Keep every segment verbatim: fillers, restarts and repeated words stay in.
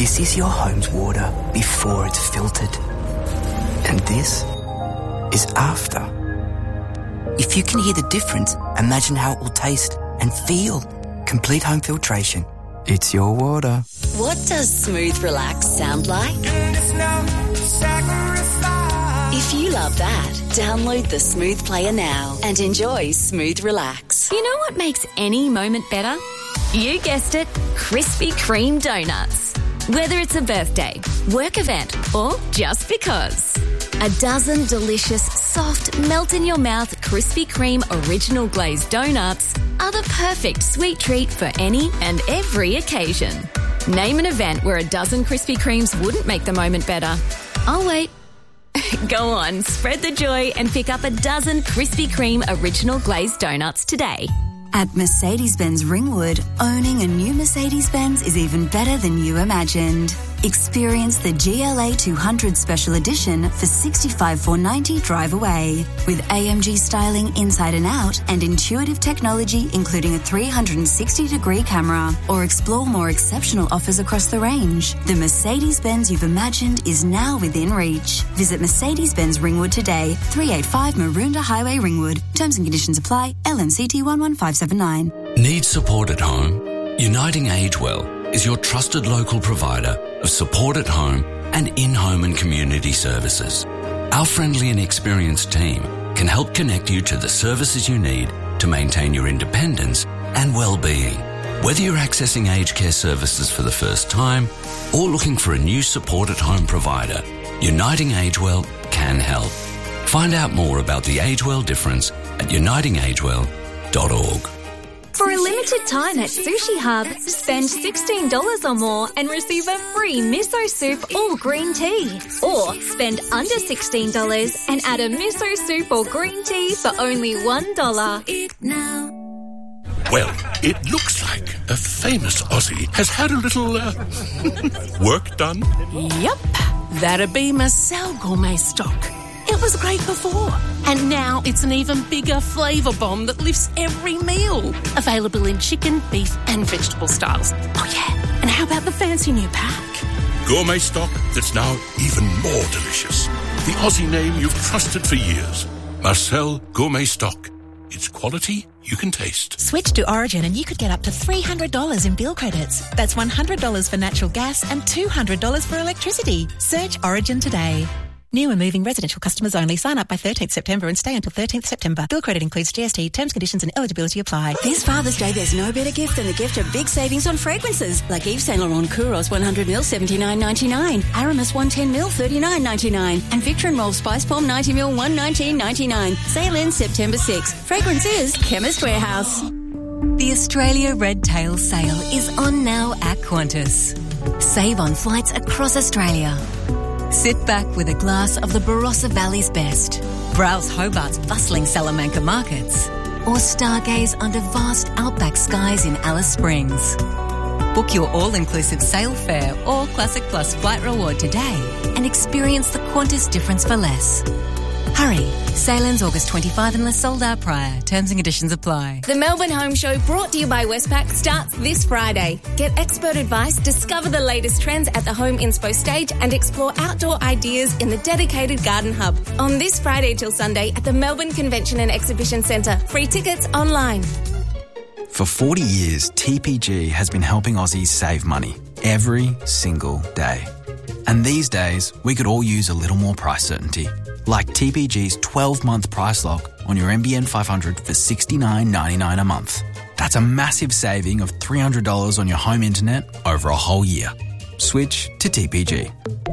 This is your home's water before it's filtered. And this is after. If you can hear the difference, imagine how it will taste and feel. Complete home filtration. It's your water. What does Smooth Relax sound like? If you love that, download the Smooth Player now and enjoy Smooth Relax. You know what makes any moment better? You guessed it, Krispy Kreme donuts. Whether it's a birthday, work event, or just because. A dozen delicious, soft, melt-in-your-mouth Krispy Kreme original glazed donuts are the perfect sweet treat for any and every occasion. Name an event where a dozen Krispy Kremes wouldn't make the moment better. I'll wait. Go on, spread the joy and pick up a dozen Krispy Kreme original glazed donuts today. At Mercedes-Benz Ringwood, owning a new Mercedes-Benz is even better than you imagined. Experience the G L A two hundred Special Edition for sixty-five thousand four hundred ninety dollars drive away. With A M G styling inside and out and intuitive technology including a three hundred sixty degree camera. Or explore more exceptional offers across the range. The Mercedes-Benz you've imagined is now within reach. Visit Mercedes-Benz Ringwood today, three eighty-five Maroondah Highway, Ringwood. Terms and conditions apply. L M C T one one five seven nine. Need support at home? Uniting AgeWell is your trusted local provider of support at home and in-home and community services. Our friendly and experienced team can help connect you to the services you need to maintain your independence and well-being. Whether you're accessing aged care services for the first time or looking for a new support at home provider, Uniting AgeWell can help. Find out more about the AgeWell difference at uniting agewell dot org. For a limited time at Sushi Hub, spend sixteen dollars or more and receive a free miso soup or green tea. Or spend under sixteen dollars and add a miso soup or green tea for only one dollar. Well, it looks like a famous Aussie has had a little uh, work done. Yep, that'd be Marcel Gourmet Stock. It was great before, and now it's an even bigger flavour bomb that lifts every meal. Available in chicken, beef and vegetable styles. Oh yeah, and how about the fancy new pack? Gourmet stock that's now even more delicious. The Aussie name you've trusted for years. Marcel Gourmet Stock. It's quality you can taste. Switch to Origin and you could get up to three hundred dollars in bill credits. That's one hundred dollars for natural gas and two hundred dollars for electricity. Search Origin today. New and moving residential customers only. Sign up by thirteenth September and stay until thirteenth September. Bill credit includes G S T. Terms, conditions and eligibility apply. This Father's Day, there's no better gift than the gift of big savings on fragrances. Like Yves Saint Laurent Kouros one hundred milliliters, seventy-nine ninety-nine. Aramis one hundred ten milliliters, thirty-nine ninety-nine. And Victor and Rolf Spice Bomb ninety milliliters, one hundred nineteen ninety-nine. Sale ends September sixth. Fragrance is Chemist Warehouse. The Australia Red Tail Sale is on now at Qantas. Save on flights across Australia. Sit back with a glass of the Barossa Valley's best. Browse Hobart's bustling Salamanca markets. Or stargaze under vast outback skies in Alice Springs. Book your all-inclusive sail fare or Classic Plus flight reward today and experience the Qantas difference for less. Hurry. Sale ends August twenty-fifth unless sold out prior. Terms and conditions apply. The Melbourne Home Show, brought to you by Westpac, starts this Friday. Get expert advice, discover the latest trends at the Home Inspo stage and explore outdoor ideas in the dedicated Garden Hub. On this Friday till Sunday at the Melbourne Convention and Exhibition Centre. Free tickets online. For forty years, T P G has been helping Aussies save money every single day. And these days, we could all use a little more price certainty. Like T P G's twelve-month price lock on your M B N five hundred for sixty-nine ninety-nine a month. That's a massive saving of three hundred dollars on your home internet over a whole year. Switch to T P G.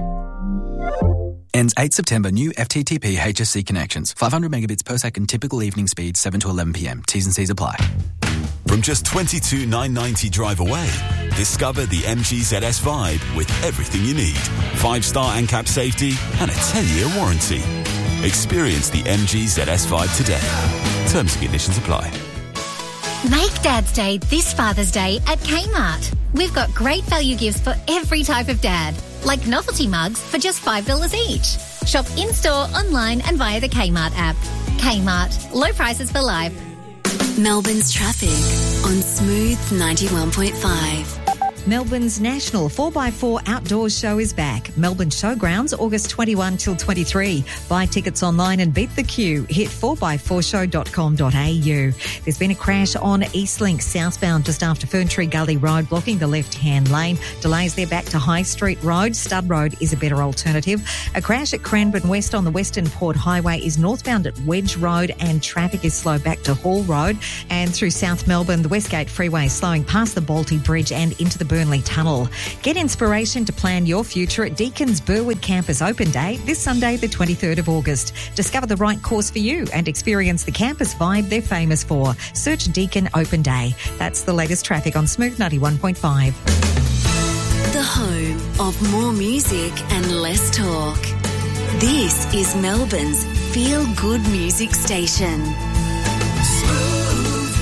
Ends eighth September. New F T T P H S C connections. five hundred megabits per second. Typical evening speed seven to eleven p m. T's and C's apply. From just twenty-two thousand nine hundred ninety drive away, discover the M G Z S Vibe with everything you need. Five-star A N C A P safety and a ten-year warranty. Experience the M G Z S Vibe today. Terms and conditions apply. Make Dad's Day this Father's Day at Kmart. We've got great value gifts for every type of dad, like novelty mugs for just five dollars each. Shop in-store, online and via the Kmart app. Kmart. Low prices for life. Melbourne's traffic on Smooth ninety-one point five. Melbourne's national four by four outdoors show is back. Melbourne Showgrounds, August twenty-first till twenty-three. Buy tickets online and beat the queue. Hit four by four show dot com dot a u. There's been a crash on Eastlink southbound just after Ferntree Gully Road, blocking the left-hand lane. Delays there back to High Street Road. Stud Road is a better alternative. A crash at Cranbourne West on the Western Port Highway is northbound at Wedge Road, and traffic is slow back to Hall Road. And through South Melbourne, the Westgate Freeway is slowing past the Balti Bridge and into the Burnley Tunnel. Get inspiration to plan your future at Deacon's Burwood Campus Open Day this Sunday, the twenty-third of August. Discover the right course for you and experience the campus vibe they're famous for. Search Deacon Open Day. That's the latest traffic on Smooth ninety-one point five. The home of more music and less talk. This is Melbourne's Feel Good Music Station. Smooth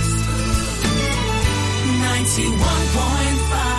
ninety-one point five.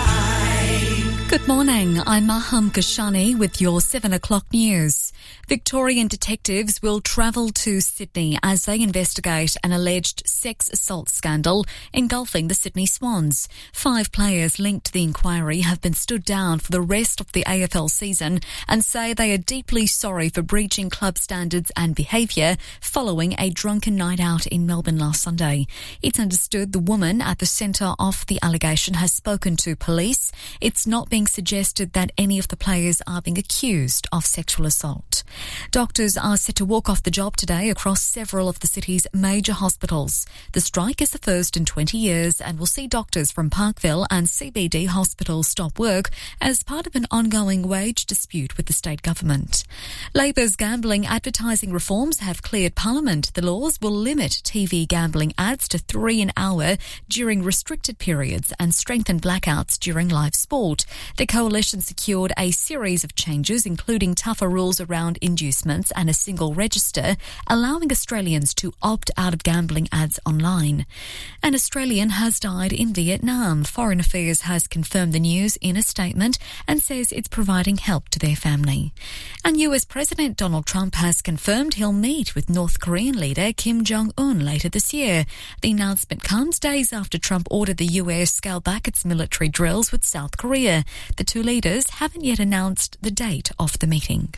Good morning, I'm Maham Kashani with your seven o'clock news. Victorian detectives will travel to Sydney as they investigate an alleged sex assault scandal engulfing the Sydney Swans. Five players linked to the inquiry have been stood down for the rest of the A F L season and say they are deeply sorry for breaching club standards and behaviour following a drunken night out in Melbourne last Sunday. It's understood the woman at the centre of the allegation has spoken to police. It's not being suggested that any of the players are being accused of sexual assault. Doctors are set to walk off the job today across several of the city's major hospitals. The strike is the first in twenty years and will see doctors from Parkville and C B D hospitals stop work as part of an ongoing wage dispute with the state government. Labor's gambling advertising reforms have cleared Parliament. The laws will limit T V gambling ads to three an hour during restricted periods and strengthen blackouts during live sport. The coalition secured a series of changes, including tougher rules around inducements and a single register, allowing Australians to opt out of gambling ads online. An Australian has died in Vietnam. Foreign Affairs has confirmed the news in a statement and says it's providing help to their family. And U S President Donald Trump has confirmed he'll meet with North Korean leader Kim Jong-un later this year. The announcement comes days after Trump ordered the U S scale back its military drills with South Korea. The two leaders haven't yet announced the date of the meeting.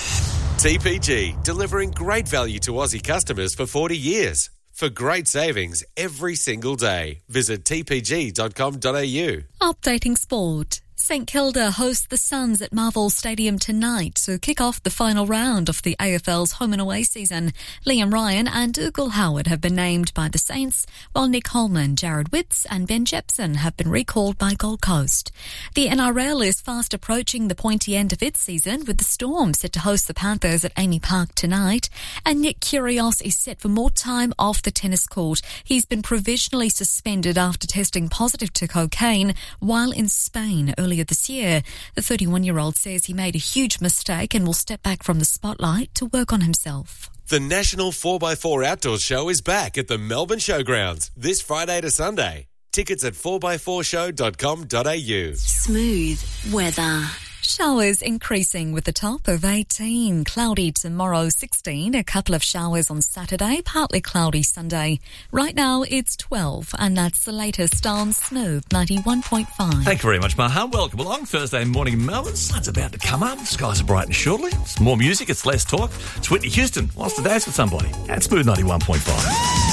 T P G, delivering great value to Aussie customers for forty years. For great savings every single day, visit t p g dot com dot a u. Updating sport. St Kilda hosts the Suns at Marvel Stadium tonight to kick off the final round of the A F L's home and away season. Liam Ryan and Dougal Howard have been named by the Saints, while Nick Holman, Jared Witts and Ben Jepson have been recalled by Gold Coast. The N R L is fast approaching the pointy end of its season, with the Storm set to host the Panthers at Amy Park tonight. And Nick Kyrgios is set for more time off the tennis court. He's been provisionally suspended after testing positive to cocaine while in Spain earlier this year. The thirty-one-year-old says he made a huge mistake and will step back from the spotlight to work on himself. The National four by four Outdoors Show is back at the Melbourne Showgrounds this Friday to Sunday. Tickets at four by four show dot com dot a u. Smooth weather. Showers increasing with a top of eighteen. Cloudy tomorrow, sixteen. A couple of showers on Saturday, partly cloudy Sunday. Right now it's twelve, and that's the latest on Smooth ninety-one point five. Thank you very much, Maha. Welcome along. Thursday morning in Melbourne. Sun's about to come up. Skies are brightening shortly. It's more music, it's less talk. It's Whitney Houston wants to dance with somebody at Smooth ninety-one point five.